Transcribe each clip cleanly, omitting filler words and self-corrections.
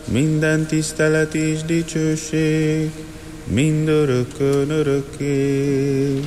minden tisztelet és dicsőség, mindörökkön örökké.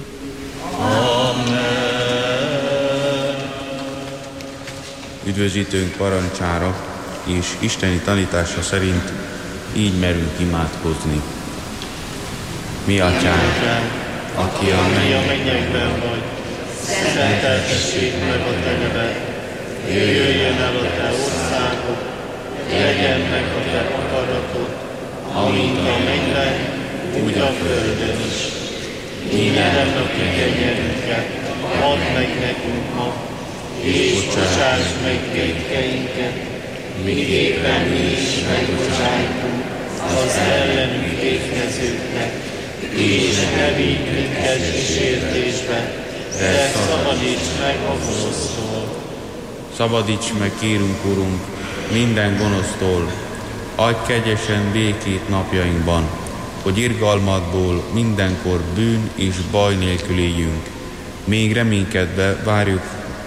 Üdvözítőnk parancsára és isteni tanítása szerint így merünk imádkozni. Mi atyánk, aki a mennyekben vagy, szenteltessék meg a te neved, jöjjön el a te országod, legyen meg a te akaratod, amint a mennyben, úgy a földön is. Minden napi kenyerünket add meg nekünk ma, és bocsáss meg vétkeinket, miképpen mi is megbocsájtunk az ellenünk vétkezőknek, és ne vigy minket kísértésbe, de szabadíts meg a gonosztól. Szabadíts meg, kérünk, Urunk, minden gonosztól, adj kegyesen békét napjainkban, hogy irgalmadból mindenkor bűn és baj nélkül éljünk. Még reménykedve várjuk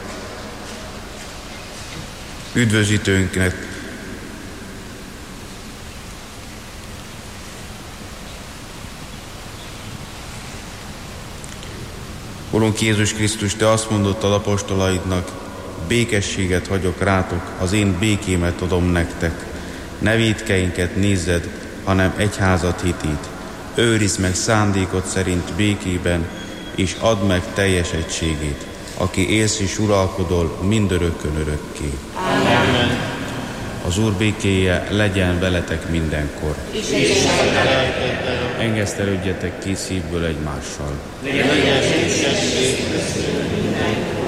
üdvözítőnknek, Urunk Jézus Krisztus, te azt mondottad apostolaidnak, békességet hagyok rátok, az én békémet adom nektek. Ne vétkeinket nézzed, hanem egyházat hitét. Őrizd meg szándékod szerint békében, és add meg teljes egységét, aki élsz és uralkodol mindörökkön örökké. Amen. Az Úr békéje legyen veletek mindenkor. Engesztelődjetek ki szívből egymással. Legyen szívség mindenkor.